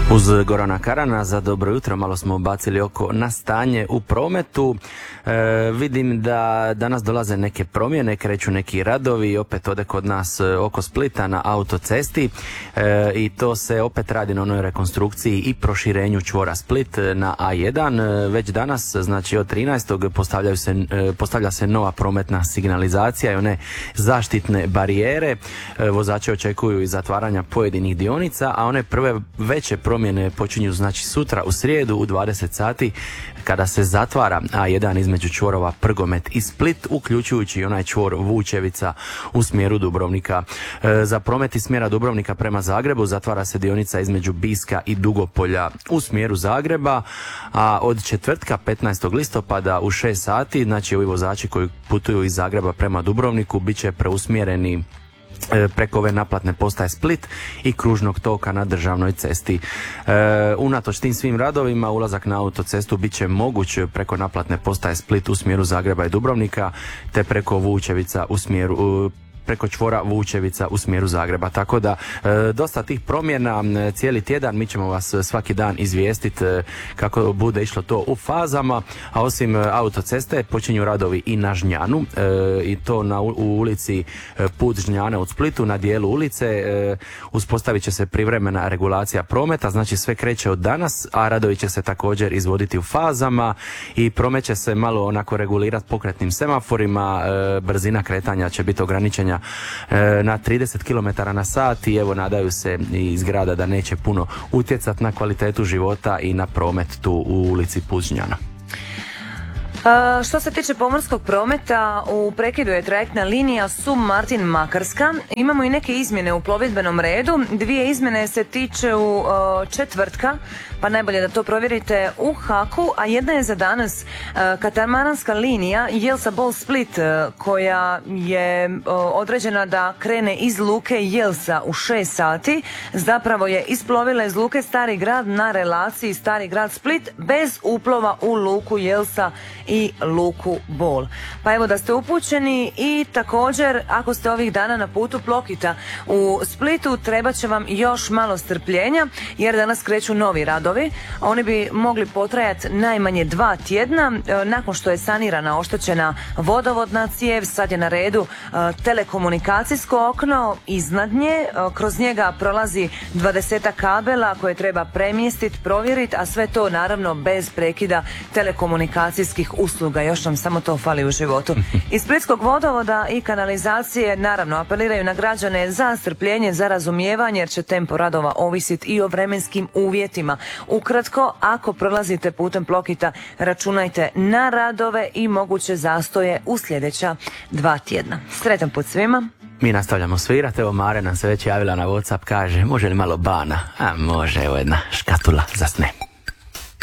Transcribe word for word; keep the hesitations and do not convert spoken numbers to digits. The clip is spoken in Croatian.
Uz Gorana Karana za dobro jutro malo smo bacili oko na stanje u prometu. E, vidim da danas dolaze neke promjene, kreću neki radovi, opet ode kod nas oko Splita na autocesti e, i to se opet radi na onoj rekonstrukciji i proširenju čvora Split na A jedan. E, već danas, znači od trinaestog postavljaju se, e, postavlja se nova prometna signalizacija i one zaštitne barijere. E, vozači očekuju i zatvaranja pojedinih dionica, a one prve veće promjene počinju znači sutra u srijedu u dvadeset sati kada se zatvara A jedan između čvorova Prgomet i Split, uključujući i onaj čvor Vučevica u smjeru Dubrovnika. E, za promet iz smjera Dubrovnika prema Zagrebu zatvara se dionica između Biska i Dugopolja u smjeru Zagreba, a od četvrtka petnaestog listopada u šest sati, znači ovi vozači koji putuju iz Zagreba prema Dubrovniku bit će preusmjereni preko ove naplatne postaje Split i kružnog toka na državnoj cesti. E, unatoč tim svim radovima ulazak na autocestu bit će moguć preko naplatne postaje Split u smjeru Zagreba i Dubrovnika te preko Vučevica u smjeru preko čvora Vučevica u smjeru Zagreba. Tako da e, dosta tih promjena cijeli tjedan, mi ćemo vas svaki dan izvijestiti e, kako bude išlo to u fazama, a osim autoceste počinju radovi i na Žnjanu e, i to na, u ulici Put Žnjana u Splitu, na dijelu ulice e, uspostavit će se privremena regulacija prometa, znači sve kreće od danas, a radovi će se također izvoditi u fazama i promet će se malo onako regulirati pokretnim semaforima, e, brzina kretanja će biti ograničena na trideset kilometara na sat i evo nadaju se iz grada da neće puno utjecati na kvalitetu života i na promet tu u ulici Put Žnjana. Uh, što se tiče pomorskog prometa, u prekidu je trajektna linija Sum Martin Makarska. Imamo i neke izmjene u plovidbenom redu. Dvije izmjene se tiče u uh, četvrtka, pa najbolje da to provjerite u Haku, a jedna je za danas uh, katamaranska linija Jelsa Bol Split, uh, koja je uh, određena da krene iz luke Jelsa u šest sati. Zapravo je isplovila iz luke Stari grad na relaciji Stari grad Split bez uplova u luku Jelsa i luku Bol. Pa evo da ste upućeni i također ako ste ovih dana na putu Plokita u Splitu trebat će vam još malo strpljenja jer danas kreću novi radovi. Oni bi mogli potrajati najmanje dva tjedna. Nakon što je sanirana oštećena vodovodna cijev, sad je na redu telekomunikacijsko okno iznad nje. Kroz njega prolazi dvadesetak kabela koje treba premjestiti, provjeriti, a sve to naravno bez prekida telekomunikacijskih usluga, još nam samo to fali u životu. Iz Splitskog vodovoda i kanalizacije naravno apeliraju na građane za strpljenje, za razumijevanje jer će tempo radova ovisiti i o vremenskim uvjetima. Ukratko, ako prolazite putem Plokita, računajte na radove i moguće zastoje u sljedeća dva tjedna. Sretan put svima. Mi nastavljamo svirati, evo Mare nam se već javila na WhatsApp, kaže može li malo bana? A može, evo jedna škatula za sne.